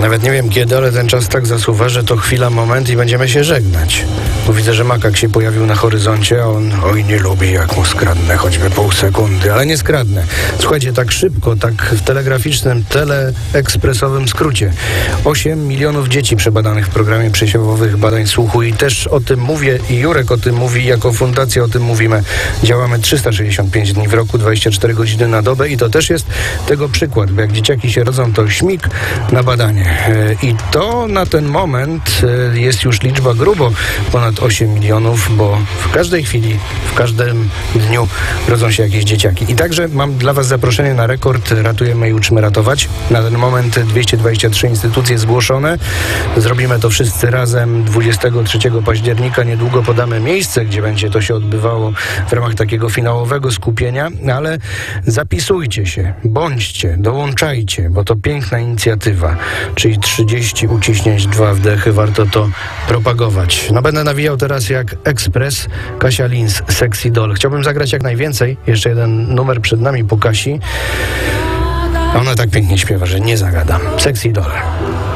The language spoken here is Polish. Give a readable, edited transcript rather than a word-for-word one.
Nawet nie wiem kiedy, ale ten czas tak zasuwa, że to chwila, moment i będziemy się żegnać. Bo widzę, że makak się pojawił na horyzoncie, a on nie lubi, jak mu skradnę choćby pół sekundy, ale nie skradnę. Słuchajcie, tak szybko, tak w telegraficznym, teleekspresowym skrócie. 8 milionów dzieci przebadanych w programie przesiewowych badań słuchu i też o tym mówię i Jurek o tym mówi, jako fundacja o tym mówimy. Działamy 365 dni w roku, 24 godziny na dobę i to też jest tego przykład, bo jak dzieciaki się rodzą, to śmig na badanie. I to na ten moment jest już liczba grubo ponad 8 milionów, bo w każdej chwili, w każdym dniu rodzą się jakieś dzieciaki. I także mam dla Was zaproszenie na rekord Ratujemy i Uczmy Ratować. Na ten moment 223 instytucje zgłoszone. Zrobimy to wszyscy razem 23 października. Niedługo podamy miejsce, gdzie będzie to się odbywało w ramach takiego finałowego skupienia, ale zapisujcie się, bądźcie, dołączajcie, bo to piękna inicjatywa, czyli 30 uciśnięć, 2 wdechy, warto to propagować. No będę nawijał teraz jak ekspres, Kasia Lins, Sexy Doll. Chciałbym zagrać jak najwięcej, jeszcze jeden numer przed nami po Kasi. Ona tak pięknie śpiewa, że nie zagadam. Sexy Doll.